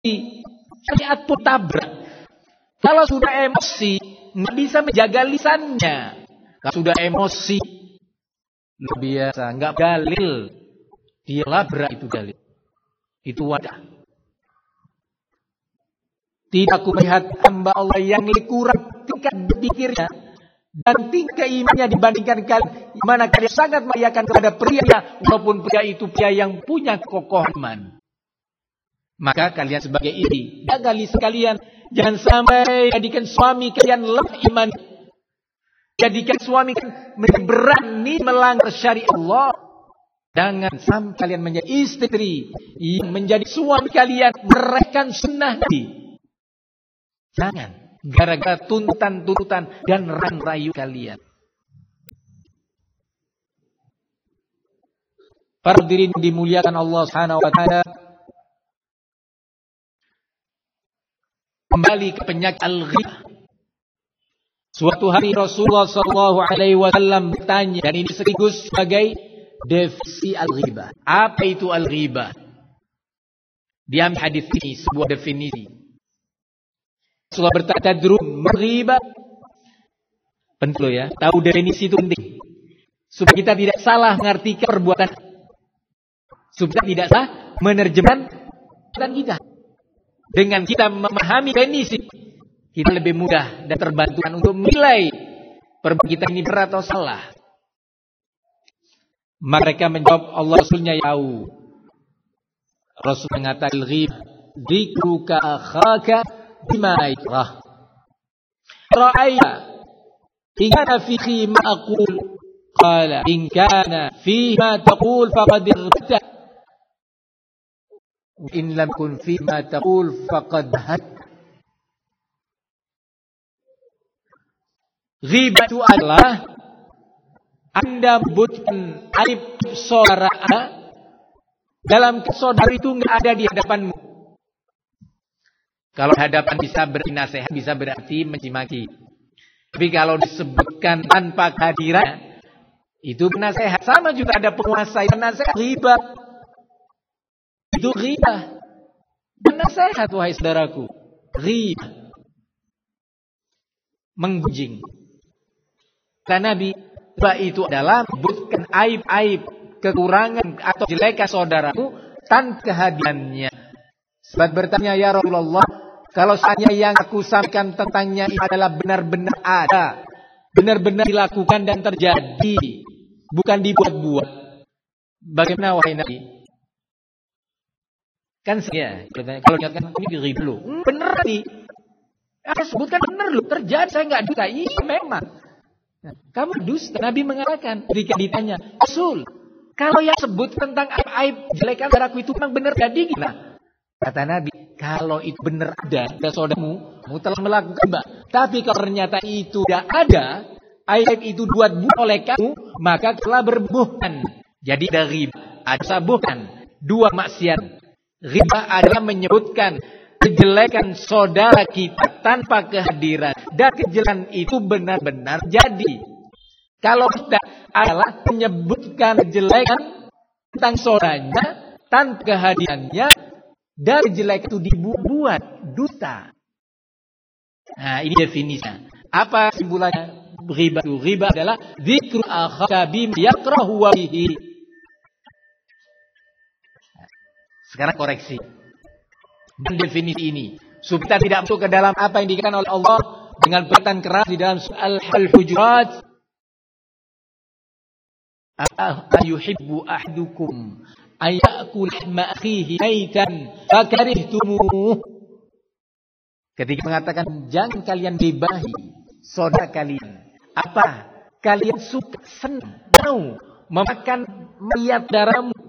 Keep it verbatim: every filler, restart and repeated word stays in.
syariat pun tabrak. Kalau sudah emosi, nggak bisa menjaga lisannya. Kalau sudah emosi, luar biasa, nggak dalil, dia labrak itu dalil. Itu wadah. Tidak aku melihat hamba Allah yang lebih kurang tingkat berpikirnya dan tingkat imannya dibandingkan kalian, mana kalian sangat merayakan kepada pria, walaupun pria itu pria yang punya kokoh iman. Maka kalian sebagai istri, jagali sekalian, jangan sampai jadikan suami kalian lemah iman. Jadikan suami kalian berani melanggar syariat Allah. Jangan sampai kalian menjadi istri yang menjadi suami kalian meremehkan sunnah Nabi. Jangan. Gara-gara tuntutan-tuntutan dan rayu kalian. Para hadirin dimuliakan Allah Subhanahu wa taala. Kembali ke penyakit al-ghibah. Suatu hari Rasulullah sallallahu alaihi wasallam bertanya, dan ini sekaligus sebagai definisi al-ghibah. Apa itu al-ghibah? Di hadis ini sebuah definisi. Rasulullah bertanya, "Tadrun al-ghibah?" Penting ya, tahu definisi itu penting. Supaya kita tidak salah mengartikan perbuatan. Supaya tidak salah menerjemahkan perbuatan kita. Dengan kita memahami definisi, kita lebih mudah dan terbantukan untuk menilai perbuatan kita ini benar atau salah. Mereka menjawab, Allah Rasulnya tahu. Rasul mengatakan, "Ghib dzikruka akhaka bima yakrah. Ra'aita in kana fihi ma aqul qala in kana fihi ma taqul faqad irtabta in lam kun fihi ma taqul faqad had." Ghibah itu adalah Anda menyebutkan aib saudara Anda dalam saudara itu nggak ada di hadapanmu. Kalau hadapan bisa berarti nasihat, bisa berarti mencimaki. Tapi kalau disebutkan tanpa kehadiran, itu nasihat. Sama juga ada penguasa yang nasihat, ghibah. Itu ghibah. Nasihat, wahai saudaraku. Ghibah. Menggunjing. Karena Nabi, ghibah itu adalah menyebutkan aib-aib, kekurangan atau jelekan saudaraku tanpa kehadirannya. Sahabat bertanya, "Ya Rasulullah, kalau seandainya yang aku sampaikan tentangnya adalah benar-benar ada, benar-benar dilakukan dan terjadi, bukan dibuat-buat, bagaimana wahai Nabi?" Kan saya, kalau ingatkan ini diri dulu, benar nih. Aku sebutkan benar loh, terjadi, saya nggak dusta. Iya memang. Nah, kamu dusta. Nabi mengatakan ketika ditanya, "Rasul, kalau yang sebut tentang aib-aib jelekan saudaraku itu memang benar jadi gimana?" Kata Nabi, "Kalau itu benar ada, dan saudaramu, kamu telah melakukan mbak. Tapi kalau ternyata itu tidak ada, aib itu dibuat oleh kamu, maka telah berbuhan." Jadi ada riba, ada sabuhan, dua maksiat. Riba adalah menyebutkan kejelekan saudara kita tanpa kehadiran, dan kejelekan itu benar-benar jadi. Kalau tidak adalah menyebutkan kejelekan tentang saudaranya tanpa kehadirannya, dan kejelekan itu dibuat dusta. Nah, ini definisinya. Apa simpulannya? Riba itu, riba adalah dzikru akhaka bima yakrahu wa bihi. Sekarang koreksi. Dan definisi ini supaya tidak masuk ke dalam apa yang dikatakan oleh Allah dengan perkataan keras di dalam surah Al-Hujurat, "Ayuhibbu ahdukum ayakul lahma akhihi maitan fakarihtumuh." Ketika mengatakan jangan kalian gibahi saudara kalian, apa? Kalian suka, senang, mau memakan mayat darahmu